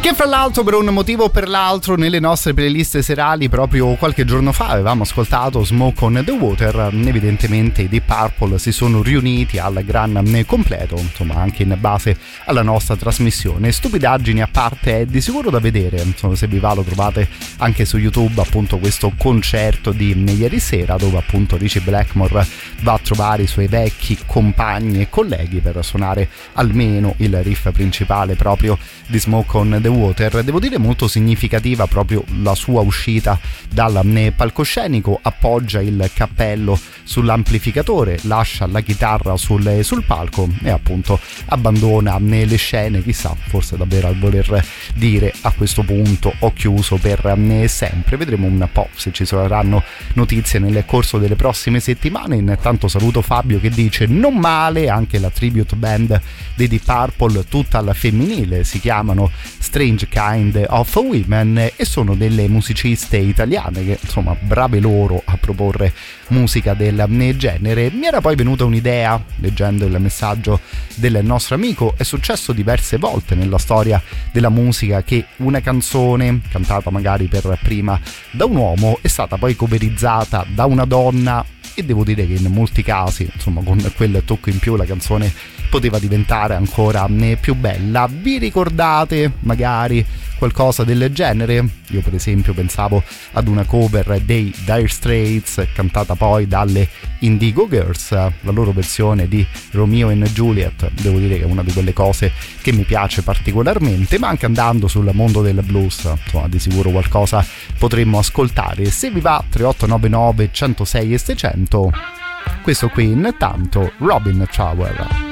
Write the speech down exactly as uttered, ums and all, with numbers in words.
Che fra l'altro per un motivo o per l'altro nelle nostre playlist serali proprio qualche giorno fa avevamo ascoltato Smoke on the Water. Evidentemente i Deep Purple si sono riuniti al gran completo, insomma anche in base alla nostra trasmissione. Stupidaggini a parte, è di sicuro da vedere, insomma se vi va lo trovate anche su YouTube, appunto questo concerto di ieri sera dove appunto Ritchie Blackmore va a trovare i suoi vecchi compagni e colleghi per suonare almeno il riff principale proprio di Smoke on the Water. Devo dire molto significativa proprio la sua uscita dal palcoscenico, appoggia il cappello sull'amplificatore, lascia la chitarra sul, sul palco e appunto abbandona le scene, chissà, forse davvero al voler dire a questo punto ho chiuso per sempre. Vedremo un po' se ci saranno notizie nel corso delle prossime settimane. Intanto saluto Fabio che dice non male anche la tribute band dei Deep Purple, tutta al femminile, si chiamano Strange Kind of Women e sono delle musiciste italiane che insomma brave loro a proporre musica del genere. Mi era poi venuta un'idea leggendo il messaggio del nostro amico: è successo diverse volte nella storia della musica che una canzone cantata magari per prima da un uomo è stata poi coverizzata da una donna e devo dire che in molti casi insomma con quel tocco in più la canzone poteva diventare ancora più bella. Vi ricordate magari qualcosa del genere? Io per esempio pensavo ad una cover dei Dire Straits cantata poi dalle Indigo Girls, la loro versione di Romeo and Juliet. Devo dire che è una di quelle cose che mi piace particolarmente, ma anche andando sul mondo del blues insomma di sicuro qualcosa potremmo ascoltare. Se vi va tre otto nove nove uno zero sei e seicento. Questo qui intanto Robin Trower.